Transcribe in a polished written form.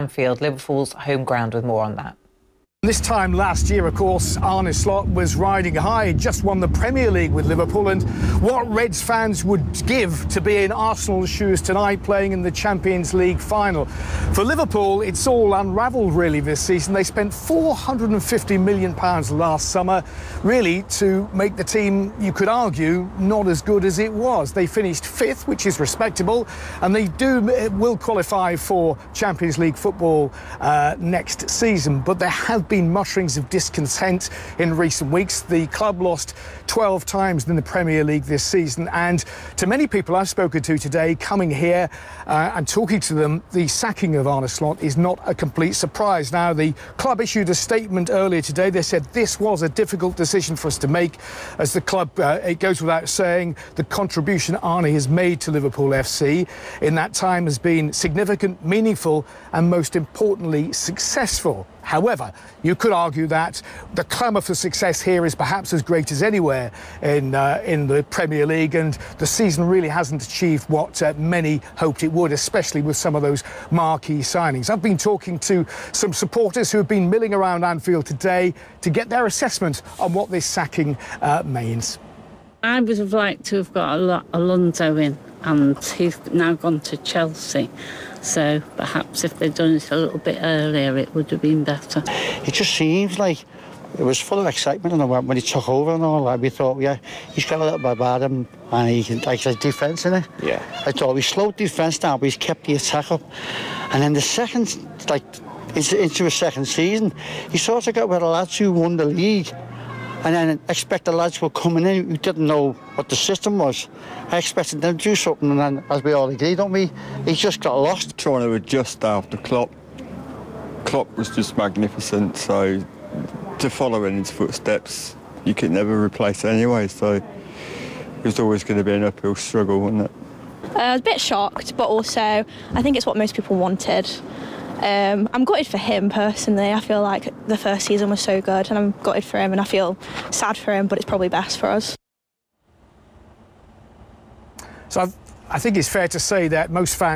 Anfield, Liverpool's home ground, with more on that. This time last year, of course, Arne Slot was riding high, just won the Premier League with Liverpool, and what Reds fans would give to be in Arsenal's shoes tonight playing in the Champions League final. For Liverpool, it's all unravelled really this season. They spent £450 million last summer, really to make the team, you could argue, not as good as it was. They finished fifth, which is respectable, and they will qualify for Champions League football next season, but there have been mutterings of discontent in recent weeks. The club lost 12 times in the Premier League this season, and to many people I've spoken to today coming here and talking to them, the sacking of Arne Slot is not a complete surprise. Now, the club issued a statement earlier today. They said this was a difficult decision for us to make, as the club, it goes without saying, the contribution Arne has made to Liverpool FC in that time has been significant, meaningful, and most importantly, successful. However, you could argue that the clamour for success here is perhaps as great as anywhere in the Premier League, and the season really hasn't achieved what many hoped it would, especially with some of those marquee signings. I've been talking to some supporters who have been milling around Anfield today to get their assessment on what this sacking means. I would have liked to have got Alonso in, and he's now gone to Chelsea. So perhaps if they'd done it a little bit earlier, it would have been better. It just seems like it was full of excitement when he took over and all that. We thought, yeah, he's got a little bit about him, and he can like his defence in it. Yeah. I thought we slowed defence down, but he's kept the attack up. And then the second, like into a second season, he sort of got with the lads who won the league. And then expect the lads were coming in who didn't know what the system was. I expected them to do something, and then, as we all agree, don't we? He just got lost. Trying to adjust after Klopp. Klopp was just magnificent, so to follow in his footsteps, you could never replace it anyway, so it was always going to be an uphill struggle, wasn't it? I was a bit shocked, but also I think it's what most people wanted. I'm gutted for him personally. I feel like the first season was so good, and I'm gutted for him, and I feel sad for him, but it's probably best for us. So I think it's fair to say that most fans